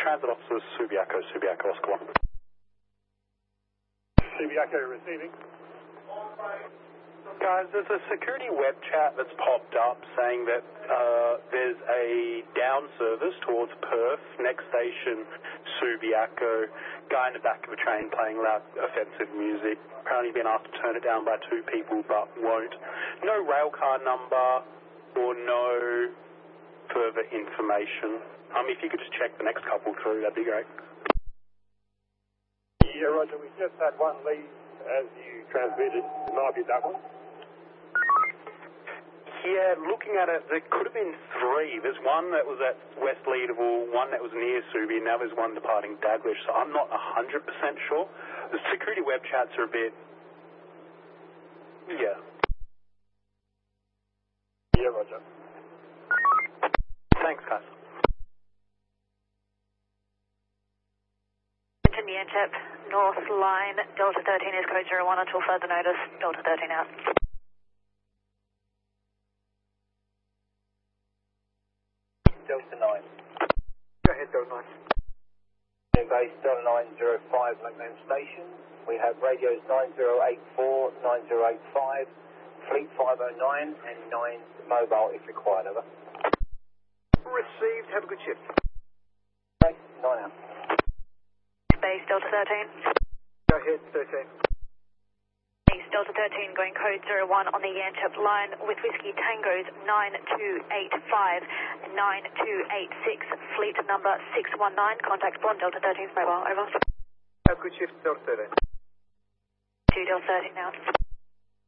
Transit Officer Subiaco, Oscar 1. Subiaco receiving. Guys, there's a security web chat that's popped up saying that there's a down service towards Perth, next station, Subiaco, guy in the back of a train playing loud, offensive music. Apparently been asked to turn it down by 2 people, but won't. No rail car number or no further information. If you could just check the next couple through, that'd be great. Yeah, Roger, we just had one lead as you transmitted. It might be that one. Yeah, looking at it, there could have been 3. There's one that was at West Leadable, one that was near Subi, and now there's one departing Daglish, so I'm not 100% sure. The security web chats are a bit... Yeah. Yeah, Roger. Thanks, guys. Yanchep, North Line, Delta 13 is code 01 until further notice, Delta 13 out. Delta 9. Go ahead, Delta 9. Base Delta 905 Lakeland Station. We have radios 9084, 9085, Fleet 509 and 9 mobile if required, over. Received, have a good shift. Okay, 9 out. Base Delta 13. Go ahead, 13. Base Delta 13 going code 01 on the Yanchep line with Whiskey Tango's 9285, 9286, fleet number 619, contact Bond Delta 13's mobile, over. Have a good shift, Delta 13. 2 Delta 13 now.